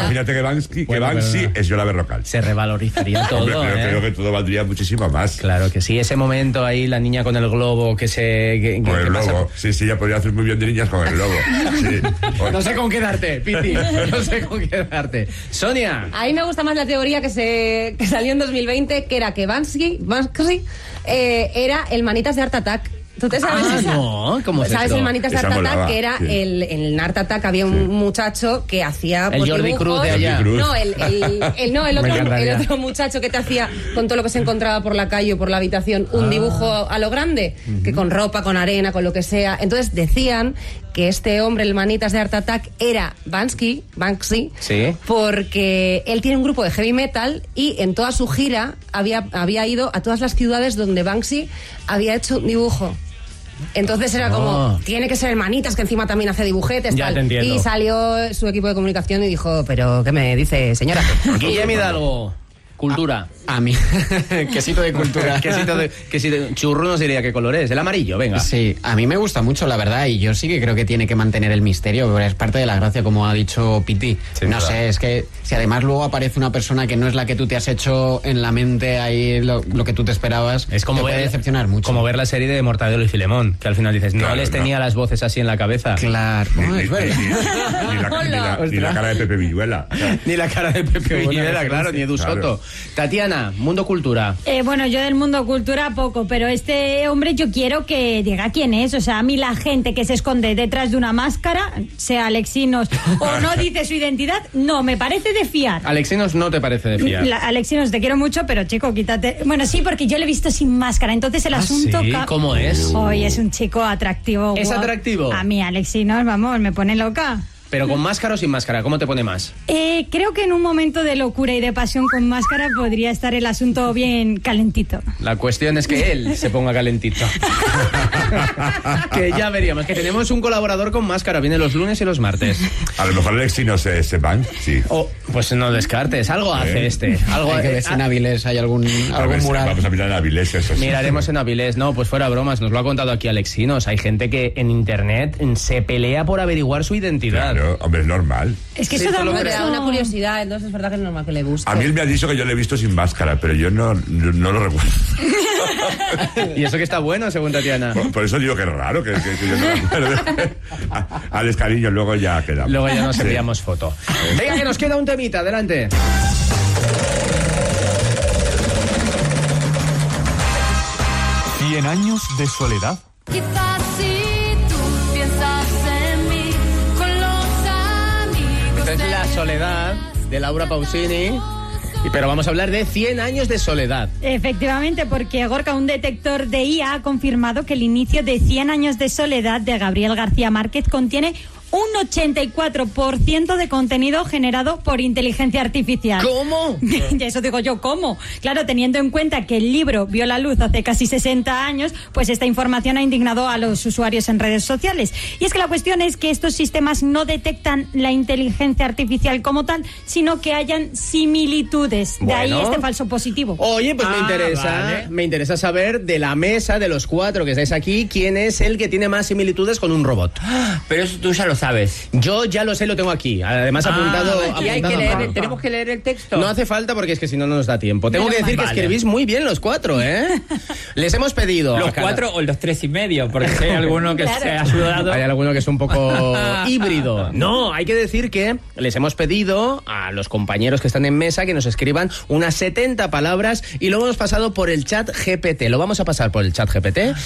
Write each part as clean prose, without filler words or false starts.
imagínate que Banksy es Yola Berrocal. Se revalorizaría todo. Hombre, pero creo que todo valdría muchísimo más. Claro que sí, ese momento ahí, la niña con el globo que se... Con el globo. Sí, ya podría hacer muy bien de niñas con el globo. Sí. No sé con qué darte, Piti. No sé con qué darte. Sonia. A mí me gusta más la teoría que salió en 2020, que era que Banksy era el manitas de Art Attack. ¿Tú te sabes esa? No, ¿cómo es ¿Sabes esto? el manitas de Art Attack? Que era en el Art Attack había un muchacho que hacía el Jordi dibujos. Cruz de allá. No, el otro muchacho que te hacía con todo lo que se encontraba por la calle o por la habitación un dibujo a lo grande, que con ropa, con arena, con lo que sea. Entonces decían que este hombre, el manitas de Art Attack, era Banksy, sí, porque él tiene un grupo de heavy metal y en toda su gira había ido a todas las ciudades donde Banksy había hecho un dibujo. Entonces era como, tiene que ser el manitas, que encima también hace dibujetes, ya tal. Te entiendo. Y salió su equipo de comunicación y dijo, pero ¿qué me dice, señora? Guillermo Hidalgo. Cultura. A mí. Quesito de cultura. quesito churro no diría qué color es. El amarillo, venga. Sí, a mí me gusta mucho, la verdad, y yo sí que creo que tiene que mantener el misterio, pero es parte de la gracia, como ha dicho Piti. No sé, es que si además luego aparece una persona que no es la que tú te has hecho en la mente ahí lo que tú te esperabas, es como te puede decepcionar mucho. Como ver la serie de Mortadelo y Filemón, que al final dices, no les tenía las voces así en la cabeza. Claro. Ni la cara de Pepe Villuela. Ni la cara de Pepe Villuela, claro, ni Edu Soto. Tatiana, Mundo Cultura. Bueno, yo del Mundo Cultura poco, pero este hombre yo quiero que diga quién es. O sea, a mí la gente que se esconde detrás de una máscara, sea Alexinos o no dice su identidad, no me parece de fiar. Alexinos no te parece de fiar. Alexinos, te quiero mucho, pero chico, quítate. Bueno, sí, porque yo le he visto sin máscara, entonces el asunto... ¿Sí? ¿Cómo es? Hoy es un chico atractivo. ¿Es atractivo? A mí Alexinos, vamos, me pone loca. Pero con máscara o sin máscara, ¿cómo te pone más? Creo que en un momento de locura y de pasión con máscara podría estar el asunto bien calentito. La cuestión es que él se ponga calentito. Que ya veríamos, que tenemos un colaborador con máscara, viene los lunes y los martes. A lo mejor Alexi no se van, sí. Pues no descartes, algo hace este. Hay que ver si en Avilés hay algún mural. Vamos a mirar en Avilés, eso sí. Miraremos en Avilés, no, pues fuera bromas, nos lo ha contado aquí Alexinos. Hay gente que en internet se pelea por averiguar su identidad. Claro, hombre, es normal. Es que eso da una curiosidad, entonces es verdad que es normal que le guste. A mí él me ha dicho que yo le he visto sin máscara, pero yo no lo recuerdo. Y eso que está bueno, según Tatiana. Por eso digo que es raro, que yo no lo recuerdo. Alex, cariño, luego ya quedamos. Luego ya nos enviamos foto. Venga, que nos queda un temita, adelante. ¿100 años de soledad? Quizás si tú piensas en mí con los amigos. Esta es La Soledad de Laura Pausini. Pero vamos a hablar de 100 años de soledad. Efectivamente, porque Gorka, un detector de IA, ha confirmado que el inicio de 100 años de soledad de Gabriel García Márquez contiene un 84% de contenido generado por inteligencia artificial. ¿Cómo? Y eso digo yo, ¿cómo? Claro, teniendo en cuenta que el libro vio la luz hace casi 60 años, pues esta información ha indignado a los usuarios en redes sociales. Y es que la cuestión es que estos sistemas no detectan la inteligencia artificial como tal, sino que hayan similitudes. De ahí este falso positivo. Oye, pues me interesa saber de la mesa de los 4 que estáis aquí, quién es el que tiene más similitudes con un robot. Pero eso tú ya lo sabes. Yo ya lo sé, lo tengo aquí. Además apuntado. Y hay que leer, tenemos que leer el texto. No hace falta porque es que si no nos da tiempo. Tengo que decir que escribís muy bien los 4, ¿eh? Les hemos pedido. Los 4 o los 3,5, porque hay alguno que se ha sudado. Hay alguno que es un poco híbrido. No, hay que decir que les hemos pedido a los compañeros que están en mesa que nos escriban unas 70 palabras y luego hemos pasado por el chat GPT. Lo vamos a pasar por el chat GPT.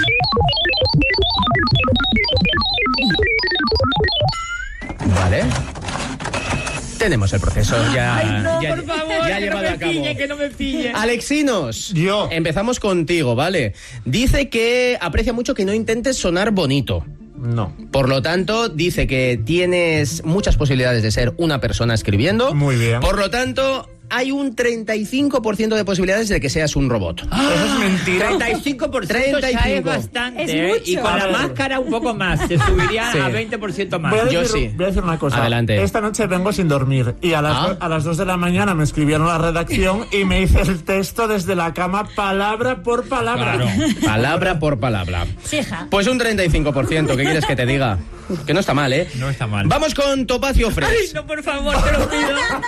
Vale. Tenemos el proceso ya por favor, llevado a cabo. Que no me pille. Alexinos, Yo. empezamos contigo, ¿vale? Dice que aprecia mucho que no intentes sonar bonito. No. Por lo tanto, dice que tienes muchas posibilidades de ser una persona escribiendo. Muy bien. Por lo tanto, hay un 35% de posibilidades de que seas un robot. Eso es mentira. 35% ya es bastante. Es ¿eh? mucho. Y con la máscara un poco más. Se subiría a 20% más. Voy a sí. decir una cosa. Adelante. Esta noche vengo sin dormir y a las 2 de la mañana me escribieron a la redacción y me hice el texto desde la cama palabra por palabra. Claro. Palabra por palabra. Fija. Pues un 35%, ¿qué quieres que te diga? Que no está mal, ¿eh? No está mal. Vamos con Topacio Fresh. Ay, no, por favor, te lo pido.